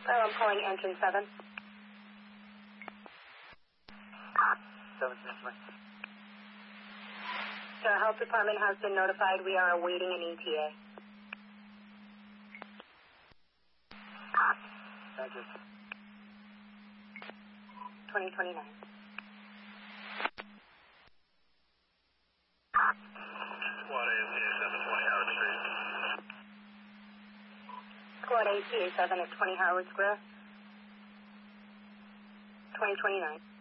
Oh, I'm calling engine 7. 7. The health department has been notified. We are awaiting an ETA. Thank you. 2029. Squad ACA 720 Howard Street. Squad ACA 7 at 20 Howard Square. 2029.